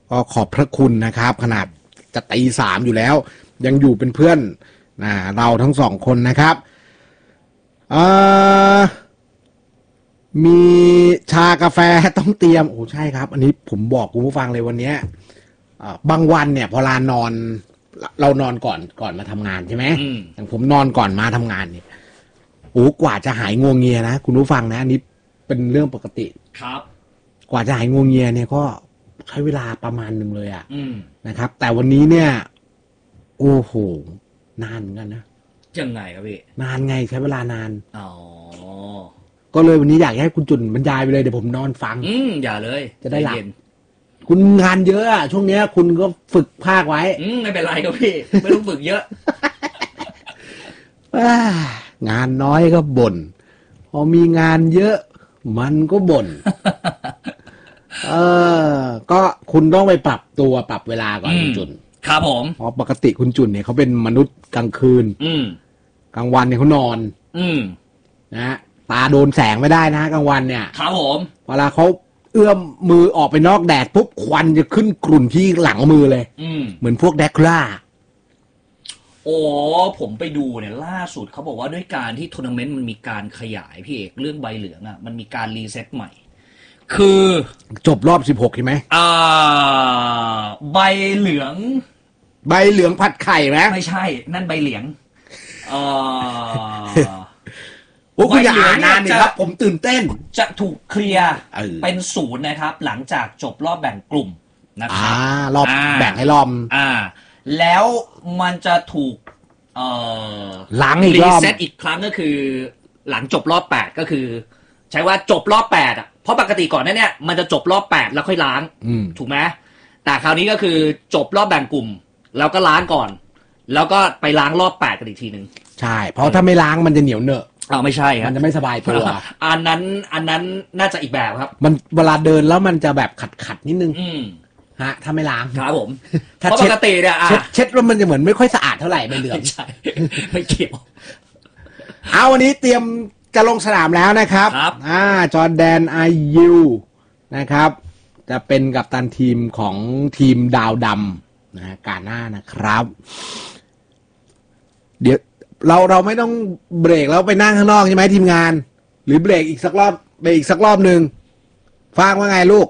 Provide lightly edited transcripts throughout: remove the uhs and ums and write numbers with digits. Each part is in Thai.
ก็ขอบพระคุณนะครับขนาดจะตี 3อยู่แล้วยังอยู่เป็นเพื่อนเราทั้งสองคนนะครับมีชากาแฟต้องเตรียมโอ้ใช่ครับอันนี้ผมบอกคุณผู้ฟังเลยวันนี้บางวันเนี่ยพอเรานอนก่อนมาทำงานใช่ไหมอย่างผมนอนก่อนมาทำงานเนี่ยโอ้กว่าจะหายงวงเงียนะคุณผู้ฟังนะอันนี้เป็นเรื่องปกติครับกว่าจะหายงวงเงียเนี่ยก็ใช้เวลาประมาณหนึ่งเลยนะครับแต่วันนี้เนี่ยโอ้โหนานเหมือนกันนะยังไงครับพี่นานไงใช้เวลานานอ๋อก็เลยวันนี้อยากให้คุณจุนบรรยายไปเลยเดี๋ยวผมนอนฟังอย่าเลยจะได้หลับคุณงานเยอะอะช่วงนี้คุณก็ฝึกภาคไว้ไม่เป็นไรครับพี่ไม่ต้องฝึกเยอะงานน้อยก็บ่นพอมีงานเยอะมันก็บ่นก็คุณต้องไปปรับตัวปรับเวลาก่อนคุณจุนครับผมเพราะปกติคุณจุนเนี่ยเขาเป็นมนุษย์กลางคืนกลางวันเนี่ยเขานอนนะตาโดนแสงไม่ได้นะกลางวันเนี่ยครับผมเวลาเขาเอื้อมมือออกไปนอกแดดปุ๊บควันจะขึ้นกรุ่นที่หลังมือเลยเหมือนพวกแดกล่าโอ้ผมไปดูเนี่ยล่าสุดเขาบอกว่าด้วยการที่ทัวร์นาเมนต์มันมีการขยายพี่เอกเรื่องใบเหลืองอ่ะมันมีการรีเซ็ตใหม่คือจบรอบ16ใช่ไหมใบเหลืองผัดไข่ไหมไม่ใช่นั่นใบเหลืองโอ้คุณอย่าอ่านนานนี่ครับผมตื่นเต้นจะถูกเคลียร์เป็นศูนย์นะครับหลังจากจบรอบแบ่งกลุ่มนะครับรอบแบ่งให้รอบแล้วมันจะถูกล้างอีกรอบรีเซ็ตอีกครั้งก็คือหลังจบรอบ8ก็คือใช้ว่าจบรอบ8อ่ะเพราะปกติก่อนนั้นเนี่ยมันจะจบรอบ8แล้วค่อยล้างถูกไหมแต่คราวนี้ก็คือจบรอบแบ่งกลุ่มแล้วก็ล้างก่อนแล้วก็ไปล้างรอบ8กันอีกทีนึงใช่เพราะถ้าไม่ล้างมันจะเหนียวเหนอะไม่ใช่ครับมันจะไม่สบายตัวอันนั้นน่าจะอีกแบบครับมันเวลาเดินแล้วมันจะแบบขัดนิดนึงถ้าไม่ล้างครับผมเพราะปกติเนี่ยเช็ดแล้วมันจะเหมือนไม่ค่อยสะอาดเท่าไหร่ใบเหลืองใช่ไม่เกี่ยวเอาวันนี้เตรียมจะลงสนามแล้วนะครับจอร์แดนอายิวนะครับจะเป็นกัปตันทีมของทีมดาวดำนะกาหน้านะครับเดี๋ยวเราไม่ต้องเบรกแล้วไปนั่งข้างนอกใช่ไหมทีมงานหรือเบรกอีกสักรอบหนึ่งฟังว่าไงลูก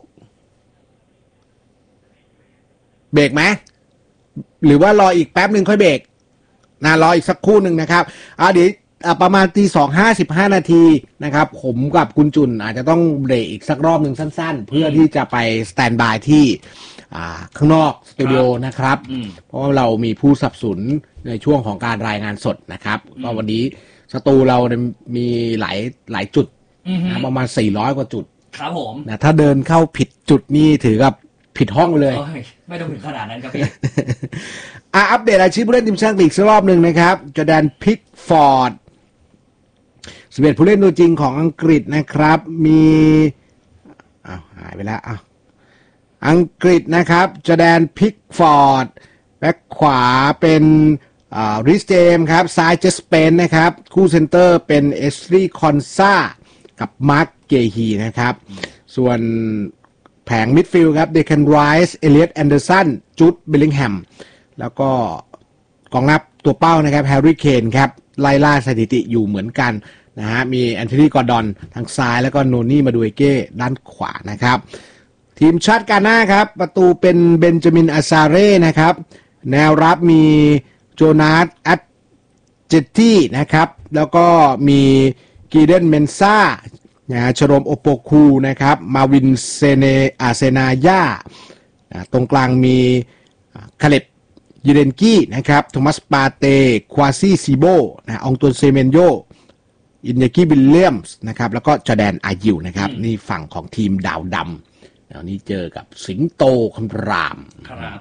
เบรกไหมหรือว่ารออีกแป๊บหนึ่งค่อยเบรกรออีกสักครู่หนึ่งนะครับเดี๋ยวประมาณตี 2:55 นาทีนะครับผมกับคุณจุนอาจจะต้องเบรกอีกสักรอบหนึ่งสั้นๆเพื่อที่จะไปสแตนบายที่ข้างนอกสตูดิโอนะครับเพราะว่าเรามีผู้สนับสนุนในช่วงของการรายงานสดนะครับก็วันนี้สตูเรามีหลายจุดนะประมาณ400 กว่าจุดครับผมนะถ้าเดินเข้าผิดจุดนี่ถือกับผิดห้องเลยไม่ต้องถึงขนาดนั้นครับพี่อัปเดตรายชื่อผู้เล่นทีมชาติอีกสักรอบหนึ่งนะครับจอร์แดนพิกฟอร์ด11ผู้เล่นตัวจริงของอังกฤษนะครับมีหายไปแล้วอังกฤษนะครับจอร์แดนพิกฟอร์ดแบ็คขวาเป็นริสเจมครับซ้ายเจสเปนนะครับคู่เซนเตอร์เป็นเอสรีคอนซากับมาร์คเกฮีนะครับส่วนแผงมิดฟิลด์ครับเดคันไรส์เอเลียตแอนเดอร์สันจูดเบลลิงแฮมแล้วก็กองรับตัวเป้านะครับแฮร์รี่เคนครับไล่ล่าสถิติอยู่เหมือนกันนะฮะมีแอนโทนีกอร์ดอนทางซ้ายแล้วก็โนนี่มาดูเอเก้ด้านขวานะครับทีมชาติกาหน้าครับประตูเป็นเบนจามินอาซาเร่นะครับแนวรับมีโจนาสแอตเจตตี้นะครับแล้วก็มีกีเดนเมนซ่าชโรมโอโปคูนะครับมาวินเซนายาตรงกลางมีคาเลบยูเรนกี้นะครับโทมัสปาเตควาซี่ซีโบองตุนเซเมนโยอินยากิบิลเลียมส์นะครับแล้วก็จอร์แดนอายิวนะครับนี่ฝั่งของทีมดาวดำแล้วนี้เจอกับสิงโตคำรามครับ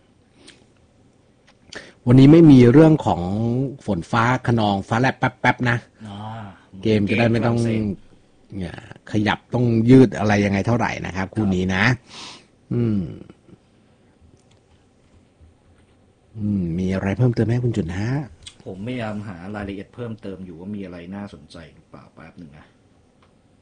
วันนี้ไม่มีเรื่องของฝนฟ้าคะนองฟ้าแลบแป๊บๆนะเกมจะได้ไม่ต้องขยับต้องยืดอะไรยังไงเท่าไหร่นะครับคู่นี้นะมีอะไรเพิ่มเติมไหมคุณจุนฮะผมพยายามหารายละเอียดเพิ่มเติมอยู่ว่ามีอะไรน่าสนใจหรือเปล่าแป๊บหนึ่งนะ